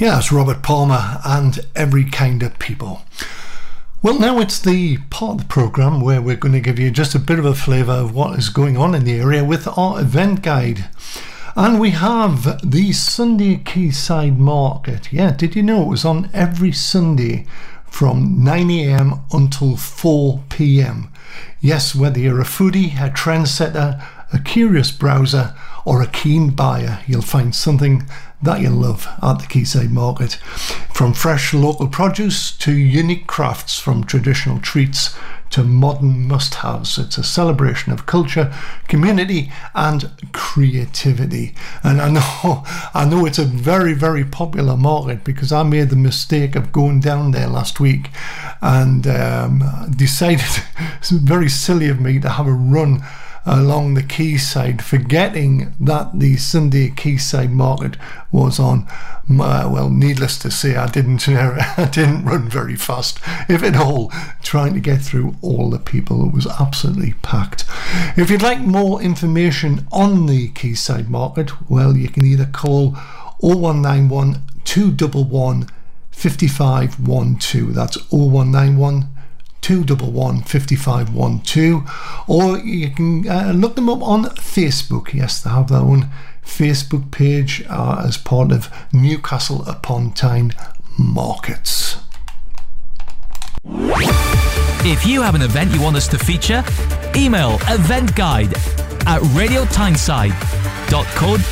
Yes, Robert Palmer and Every Kind of People. Well, now it's the part of the programme where we're going to give you just a bit of a flavour of what is going on in the area with our event guide. And we have the Sunday Quayside Market. Yeah, did you know it was on every Sunday from 9 a.m. until 4 p.m? Yes, whether you're a foodie, a trendsetter, a curious browser, or a keen buyer, you'll find something that you love at the Quayside Market. From fresh local produce to unique crafts, from traditional treats to modern must-haves. It's a celebration of culture, community and creativity. And I know it's a very, very popular market, because I made the mistake of going down there last week and decided, it's very silly of me to have a run along the quayside, forgetting that the Sunday Quayside Market was on. Well, needless to say, I didn't run very fast, if at all, trying to get through all the people. It was absolutely packed. If you'd like more information on the Quayside Market, well, you can either call 0191 211 5512. That's 0191 211 5512, or you can look them up on Facebook. Yes, they have their own Facebook page as part of Newcastle upon Tyne Markets. If you have an event you want us to feature, email eventguide@radiotyneside.co.uk.